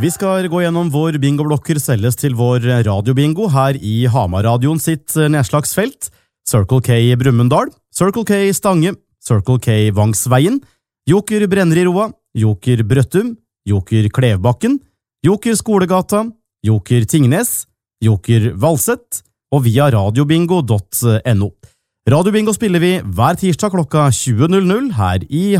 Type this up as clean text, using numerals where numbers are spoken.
Vi skal gå gjennom hvor bingoblokker selges til vår radiobingo her i Hamar-radioen sitt nedslagsfelt. Circle K Brumunddal, Circle K Stange, Circle K Vangsveien, Joker Brenneroa, Joker Brøttum, Joker Klevbakken, Joker Skolegata, Joker Tingnes, Joker Valsett og via radiobingo.no. Radiobingo spiller vi hver tirsdag klokka 20.00 her i